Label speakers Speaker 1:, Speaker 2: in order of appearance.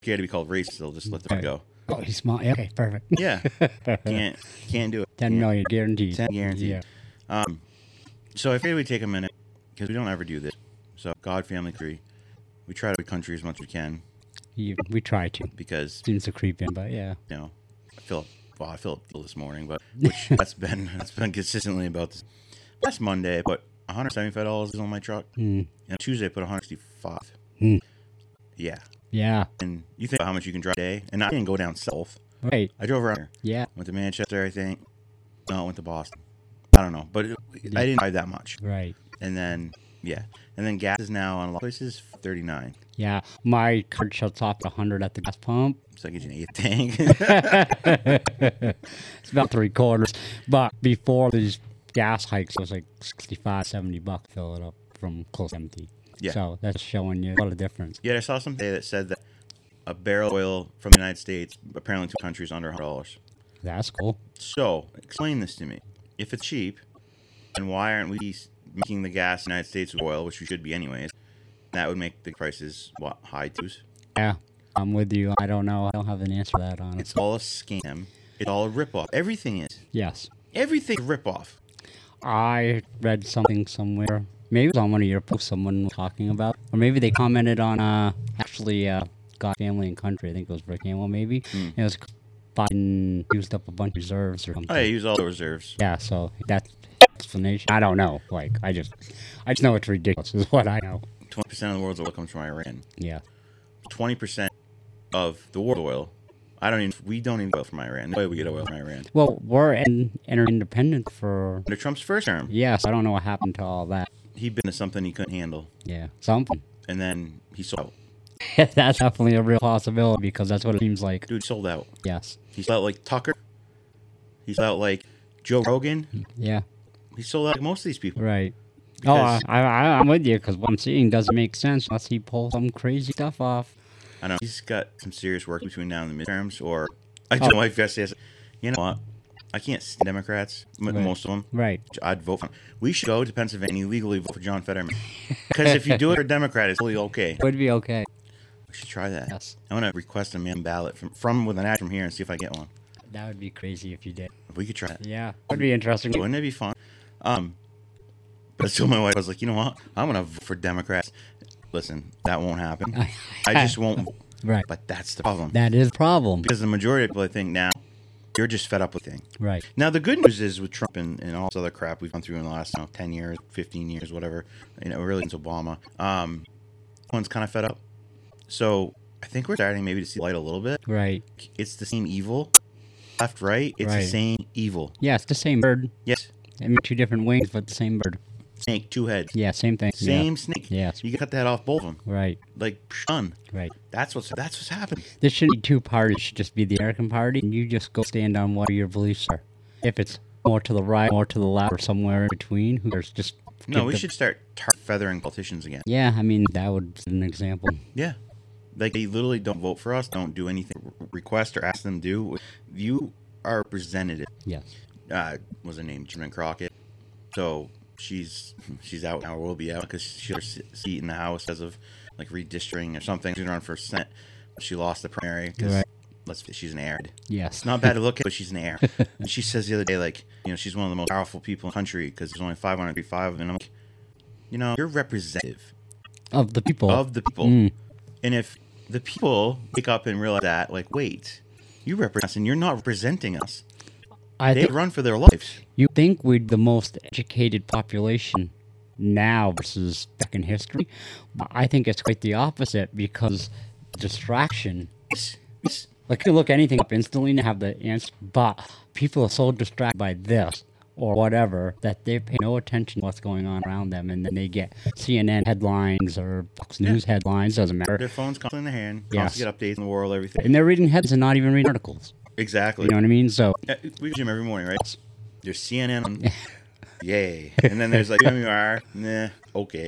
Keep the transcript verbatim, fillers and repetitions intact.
Speaker 1: scared to be called racist, they'll just let the right. go.
Speaker 2: Oh, he's smart. Okay, perfect.
Speaker 1: Yeah. can't can't do it.
Speaker 2: ten
Speaker 1: can't.
Speaker 2: million guaranteed.
Speaker 1: ten guaranteed.
Speaker 2: Yeah.
Speaker 1: Um, so I figured we'd take a minute because we don't ever do this. So God, family, tree. We try to be country as much as we can.
Speaker 2: You, we try to.
Speaker 1: Because
Speaker 2: seems to creep in, but yeah.
Speaker 1: You know, I feel well. I feel ill this morning, but which that's been that's been consistently about this. Last Monday, I put one hundred seventy-five dollars on my truck.
Speaker 2: Mm.
Speaker 1: And Tuesday, I put one hundred sixty-five.
Speaker 2: Mm.
Speaker 1: Yeah.
Speaker 2: Yeah.
Speaker 1: And you think about how much you can drive a day, and I didn't go down south.
Speaker 2: Right.
Speaker 1: I drove around here.
Speaker 2: Yeah.
Speaker 1: Went to Manchester, I think. No, I went to Boston. I don't know, but it,
Speaker 2: yeah.
Speaker 1: I didn't drive that much.
Speaker 2: Right.
Speaker 1: And then, yeah. And then gas is now on a lot of places thirty-nine.
Speaker 2: Yeah. My card shuts off at one hundred at the gas pump.
Speaker 1: So I get you an eighth tank.
Speaker 2: It's about three quarters. But before these gas hikes, it was like sixty-five, seventy bucks to fill it up from close to empty.
Speaker 1: Yeah.
Speaker 2: So that's showing you a lot of difference.
Speaker 1: Yeah, I saw something that said that a barrel of oil from the United States, apparently two countries, under one hundred dollars.
Speaker 2: That's cool.
Speaker 1: So, explain this to me. If it's cheap, then why aren't we making the gas in the United States with oil, which we should be anyways? That would make the prices, what, high twos?
Speaker 2: Yeah, I'm with you. I don't know. I don't have an answer to that, honestly.
Speaker 1: It's all a scam. It's all a ripoff. Everything is.
Speaker 2: Yes.
Speaker 1: Everything's a ripoff.
Speaker 2: I read something somewhere. Maybe it was on one of your posts someone was talking about. Or maybe they commented on, uh, actually, uh, God, Family, and Country. I think it was Rick Hamill, maybe. Mm. It was Biden used up a bunch of reserves or something.
Speaker 1: Oh, yeah, use all the reserves.
Speaker 2: Yeah, so that's explanation. I don't know. Like, I just, I just know it's ridiculous is what I know.
Speaker 1: twenty percent of the world's oil comes from Iran.
Speaker 2: Yeah.
Speaker 1: twenty percent of the world oil, I don't even, we don't even get oil from Iran. No way we get oil from Iran.
Speaker 2: Well, we're in, independent for...
Speaker 1: Under Trump's first term.
Speaker 2: Yes, I don't know what happened to all that.
Speaker 1: He'd been to something he couldn't handle.
Speaker 2: Yeah, something.
Speaker 1: And then he sold out.
Speaker 2: That's definitely a real possibility because that's what it seems like.
Speaker 1: Dude sold out.
Speaker 2: Yes.
Speaker 1: He sold out like Tucker. He sold out like Joe Rogan.
Speaker 2: Yeah.
Speaker 1: He sold out like most of these people.
Speaker 2: Right. Oh, I, I, I'm with you because what I'm seeing doesn't make sense unless he pulls some crazy stuff off.
Speaker 1: I know. He's got some serious work between now and the midterms. Or I told oh. my wife yesterday, you know what? I can't stand Democrats, right. most of them.
Speaker 2: Right.
Speaker 1: I'd vote for them. We should go to Pennsylvania and legally vote for John Fetterman. Because if you do it for a Democrat, it's totally okay.
Speaker 2: It would be okay.
Speaker 1: We should try that.
Speaker 2: Yes.
Speaker 1: I'm going to request a man ballot from, from with an ad from here and see if I get one.
Speaker 2: That would be crazy if you did.
Speaker 1: We could try that.
Speaker 2: Yeah. It would be interesting.
Speaker 1: Wouldn't it be fun? Um, but I told my wife, I was like, you know what? I'm going to vote for Democrats. Listen, that won't happen. I just won't vote.
Speaker 2: Right.
Speaker 1: But that's the problem.
Speaker 2: That is the problem.
Speaker 1: Because the majority of people, I think, now, you're just fed up with things.
Speaker 2: Right.
Speaker 1: Now, the good news is with Trump and, and all this other crap we've gone through in the last you know, ten years, fifteen years, whatever, you know, really since Obama, um, everyone's kind of fed up. So I think we're starting maybe to see light a little bit.
Speaker 2: Right.
Speaker 1: It's the same evil. Left, right, it's
Speaker 2: right.
Speaker 1: the same evil.
Speaker 2: Yeah, it's the same bird.
Speaker 1: Yes.
Speaker 2: I mean, two different wings, but the same bird.
Speaker 1: Snake, two heads.
Speaker 2: Yeah, same thing.
Speaker 1: Same
Speaker 2: yeah.
Speaker 1: snake.
Speaker 2: Yes.
Speaker 1: You can cut the head off both of them.
Speaker 2: Right.
Speaker 1: Like, done.
Speaker 2: Right.
Speaker 1: That's what's that's what's happening.
Speaker 2: There shouldn't be two parties. It should just be the American party, and you just go stand on what your beliefs are. If it's more to the right, more to the left, or somewhere in between, who cares? Just
Speaker 1: no, we
Speaker 2: the...
Speaker 1: should start tar- feathering politicians again.
Speaker 2: Yeah, I mean, that would be an example.
Speaker 1: Yeah. Like, they literally don't vote for us, don't do anything, request or ask them to do. You are representative.
Speaker 2: Yes.
Speaker 1: Uh, what was her name? Jim Crockett. So she's she's out now, or will be out, because she had her seat in the House as of, like, redistricting or something. She's going to run for Senate. She lost the primary because,
Speaker 2: right.
Speaker 1: let's she's an heir.
Speaker 2: Yes.
Speaker 1: It's not bad to look at, but she's an heir. And she says the other day, like, you know, she's one of the most powerful people in the country because there's only five hundred thirty-five. And I'm like, you know, you're representative.
Speaker 2: Of the people.
Speaker 1: Of the people. Mm. And if the people wake up and realize that, like, wait, you represent us and you're not representing us.
Speaker 2: I
Speaker 1: they
Speaker 2: think
Speaker 1: run for their lives.
Speaker 2: You think we're the most educated population now versus back in history? I think it's quite the opposite because distraction.
Speaker 1: Yes. Yes.
Speaker 2: Like, you look anything up instantly and have the answer, but people are so distracted by this or whatever that they pay no attention to what's going on around them, and then they get C N N headlines or Fox News yeah. headlines, doesn't matter.
Speaker 1: Their phone's constantly in their hand,
Speaker 2: yes.
Speaker 1: constantly get updates in the world, everything.
Speaker 2: And they're reading headlines and not even reading articles.
Speaker 1: Exactly.
Speaker 2: You know what I mean? So
Speaker 1: yeah, we go to gym every morning, right? There's C N N on, yay. And then there's like, M U R, nah, okay.